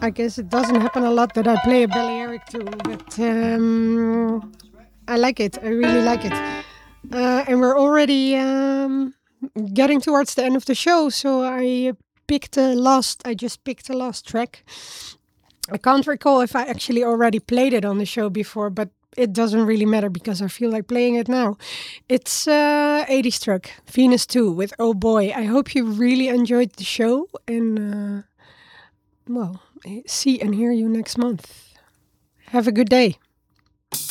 I guess it doesn't happen a lot that I play a Balearic too, but I like it. I really like it. And we're already getting towards the end of the show, so I just picked the last track. I can't recall if I actually already played it on the show before, but it doesn't really matter because I feel like playing it now. It's 80s track, Venus 2 with Oh Boy. I hope you really enjoyed the show and, see and hear you next month. Have a good day.